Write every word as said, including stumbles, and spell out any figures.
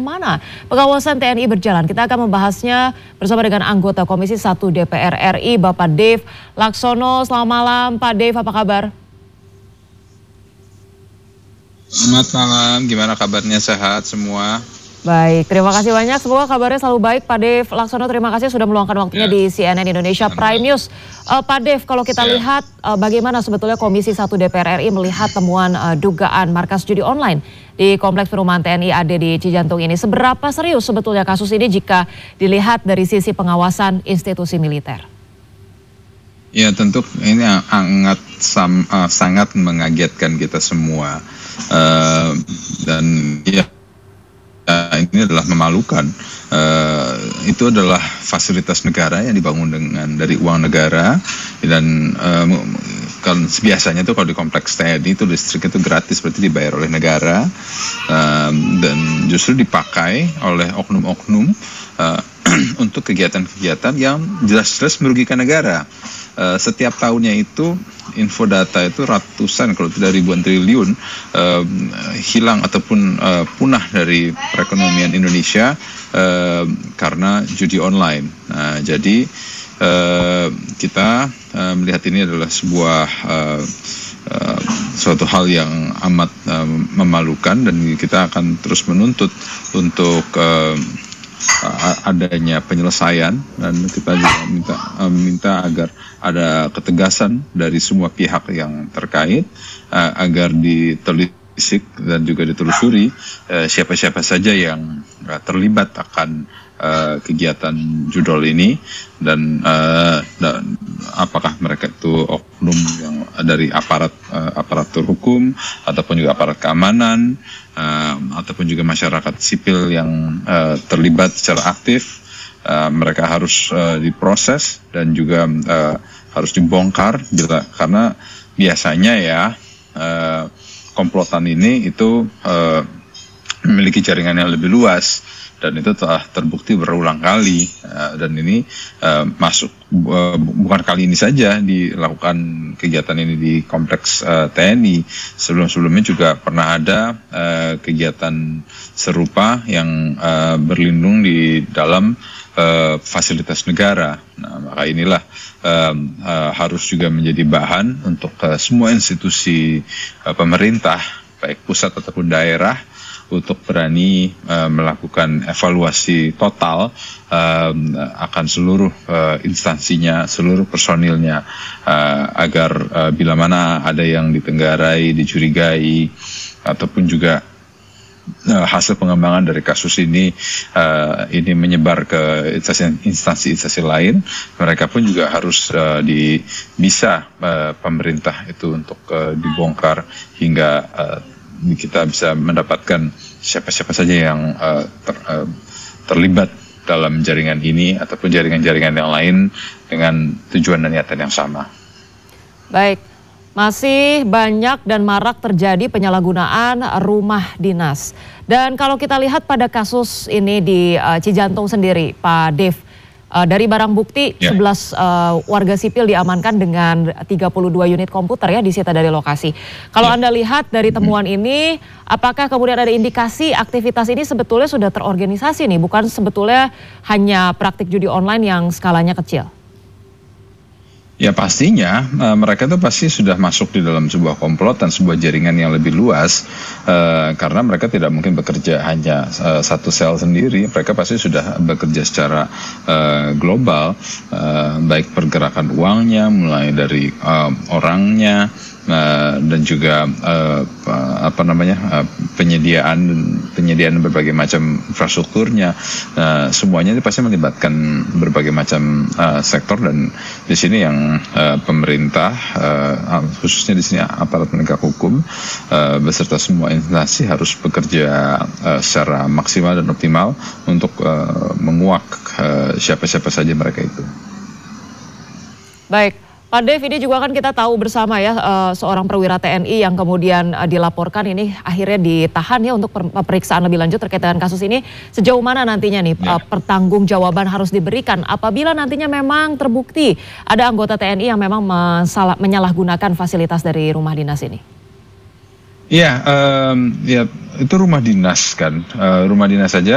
bagaimana pengawasan T N I berjalan? Kita akan membahasnya bersama dengan anggota Komisi satu D P R R I, Bapak Dave Laksono. Selamat malam, Pak Dave, apa kabar? Selamat malam, gimana kabarnya? Sehat semua? Baik, terima kasih banyak. Semoga kabarnya selalu baik, Pak Dave Laksono. Terima kasih sudah meluangkan waktunya ya. Di C N N Indonesia Prime News. Uh, Pak Dave, kalau kita ya. lihat uh, bagaimana sebetulnya Komisi satu D P R R I melihat temuan uh, dugaan markas judi online di Kompleks Perumahan T N I A D di Cijantung ini. Seberapa serius sebetulnya kasus ini jika dilihat dari sisi pengawasan institusi militer? Ya, tentu ini sangat uh, sangat mengagetkan kita semua. Uh, dan ya Uh, ini adalah memalukan. Uh, itu adalah fasilitas negara yang dibangun dengan dari uang negara, dan uh, kan biasanya tuh kalau di kompleks T N I itu listrik itu gratis, berarti dibayar oleh negara, uh, dan justru dipakai oleh oknum-oknum uh, untuk kegiatan-kegiatan yang jelas-jelas merugikan negara. Uh, setiap tahunnya itu info data itu ratusan kalau tidak ribuan triliun uh, hilang ataupun uh, punah dari perekonomian Indonesia uh, karena judi online. Nah, jadi uh, kita uh, melihat ini adalah sebuah uh, uh, suatu hal yang amat uh, memalukan, dan kita akan terus menuntut untuk uh, adanya penyelesaian, dan kita juga minta uh, minta agar ada ketegasan dari semua pihak yang terkait uh, agar ditelisik dan juga ditelusuri uh, siapa-siapa saja yang uh, terlibat akan uh, kegiatan judol ini, dan, uh, dan apakah mereka itu oknum yang dari aparat uh, aparatur hukum ataupun juga aparat keamanan, uh, ataupun juga masyarakat sipil yang uh, terlibat secara aktif. Uh, mereka harus uh, diproses dan juga uh, harus dibongkar, bila, karena biasanya ya uh, komplotan ini itu uh, memiliki jaringan yang lebih luas, dan itu telah terbukti berulang kali, uh, dan ini uh, masuk uh, bukan kali ini saja dilakukan kegiatan ini di kompleks uh, T N I. Sebelum-sebelumnya juga pernah ada uh, kegiatan serupa yang uh, berlindung di dalam Uh, fasilitas negara. Nah, maka inilah uh, uh, harus juga menjadi bahan untuk uh, semua institusi uh, pemerintah, baik pusat ataupun daerah, untuk berani uh, melakukan evaluasi total uh, akan seluruh uh, instansinya, seluruh personilnya, uh, agar uh, bila mana ada yang ditenggarai, dicurigai, ataupun juga Uh, hasil pengembangan dari kasus ini uh, ini menyebar ke instansi-instansi lain, mereka pun juga harus uh, di, bisa uh, pemerintah itu untuk uh, dibongkar hingga uh, kita bisa mendapatkan siapa-siapa saja yang uh, ter, uh, terlibat dalam jaringan ini ataupun jaringan-jaringan yang lain dengan tujuan dan niatan yang sama. Baik. Masih banyak dan marak terjadi penyalahgunaan rumah dinas. Dan kalau kita lihat pada kasus ini di uh, Cijantung sendiri, Pak Dave, uh, dari barang bukti yeah. sebelas uh, warga sipil diamankan dengan tiga puluh dua unit komputer ya disita dari lokasi. Kalau yeah. Anda lihat dari temuan ini, apakah kemudian ada indikasi aktivitas ini sebetulnya sudah terorganisasi nih, bukan sebetulnya hanya praktik judi online yang skalanya kecil? Ya pastinya uh, mereka itu pasti sudah masuk di dalam sebuah komplotan, sebuah jaringan yang lebih luas, uh, karena mereka tidak mungkin bekerja hanya uh, satu sel sendiri. Mereka pasti sudah bekerja secara uh, global, uh, baik pergerakan uangnya, mulai dari uh, orangnya, uh, dan juga uh, apa namanya uh, penyediaan penyediaan berbagai macam infrastrukturnya. Uh, semuanya itu pasti melibatkan berbagai macam uh, sektor, dan di sini yang Uh, pemerintah, uh, khususnya di sini aparat penegak hukum uh, beserta semua instansi harus bekerja uh, secara maksimal dan optimal untuk uh, menguak uh, siapa-siapa saja mereka itu. Baik. Pak Dev, ini juga kan kita tahu bersama ya, uh, seorang perwira T N I yang kemudian uh, dilaporkan ini akhirnya ditahan ya untuk pemeriksaan lebih lanjut terkait dengan kasus ini. Sejauh mana nantinya nih ya. uh, pertanggungjawaban harus diberikan apabila nantinya memang terbukti ada anggota T N I yang memang mensalah, menyalahgunakan fasilitas dari rumah dinas ini? Iya, um, ya itu rumah dinas kan, uh, rumah dinas saja.